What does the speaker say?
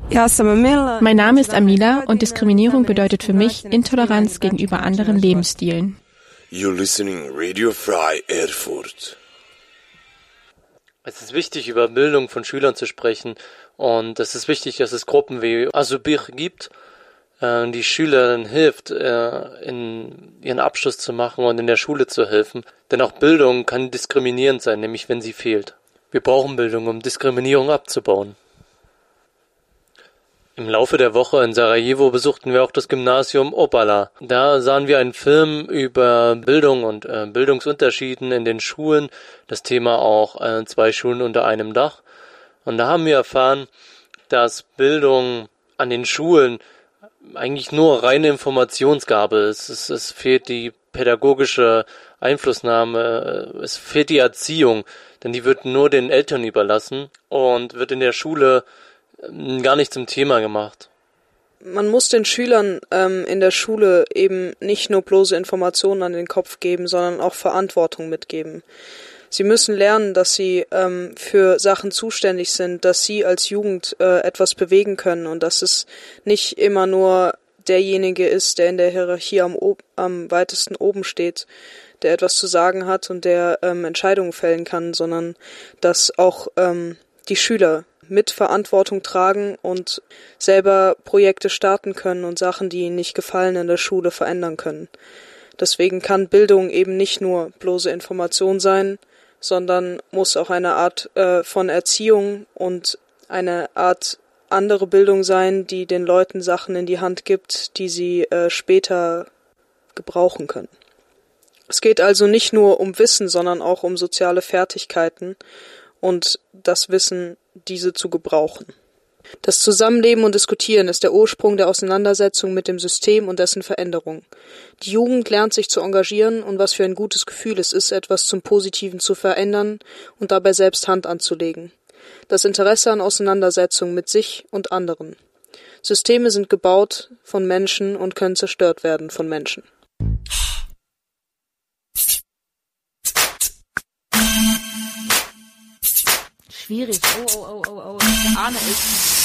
Mein Name ist Amila und Diskriminierung bedeutet für mich Intoleranz gegenüber anderen Lebensstilen. You're listening Radio Frei Erfurt. Es ist wichtig, über Bildung von Schülern zu sprechen, und es ist wichtig, dass es Gruppen wie Asubir gibt, die Schülern hilft, in ihren Abschluss zu machen und in der Schule zu helfen. Denn auch Bildung kann diskriminierend sein, nämlich wenn sie fehlt. Wir brauchen Bildung, um Diskriminierung abzubauen. Im Laufe der Woche in Sarajevo besuchten wir auch das Gymnasium Opala. Da sahen wir einen Film über Bildung und Bildungsunterschieden in den Schulen. Das Thema auch 2 Schulen unter einem Dach. Und da haben wir erfahren, dass Bildung an den Schulen eigentlich nur reine Informationsgabe ist. Es fehlt die pädagogische Einflussnahme, es fehlt die Erziehung, denn die wird nur den Eltern überlassen und wird in der Schule gar nicht zum Thema gemacht. Man muss den Schülern in der Schule eben nicht nur bloße Informationen an den Kopf geben, sondern auch Verantwortung mitgeben. Sie müssen lernen, dass sie für Sachen zuständig sind, dass sie als Jugend etwas bewegen können und dass es nicht immer nur derjenige ist, der in der Hierarchie am weitesten oben steht, der etwas zu sagen hat und der Entscheidungen fällen kann, sondern dass auch die Schüler mit Verantwortung tragen und selber Projekte starten können und Sachen, die ihnen nicht gefallen, in der Schule verändern können. Deswegen kann Bildung eben nicht nur bloße Information sein, sondern muss auch eine Art von Erziehung und eine Art andere Bildung sein, die den Leuten Sachen in die Hand gibt, die sie später gebrauchen können. Es geht also nicht nur um Wissen, sondern auch um soziale Fertigkeiten und das Wissen, diese zu gebrauchen. Das Zusammenleben und Diskutieren ist der Ursprung der Auseinandersetzung mit dem System und dessen Veränderung. Die Jugend lernt sich zu engagieren und was für ein gutes Gefühl es ist, etwas zum Positiven zu verändern und dabei selbst Hand anzulegen. Das Interesse an Auseinandersetzung mit sich und anderen. Systeme sind gebaut von Menschen und können zerstört werden von Menschen. Schwierig. Oh. Der Arne ist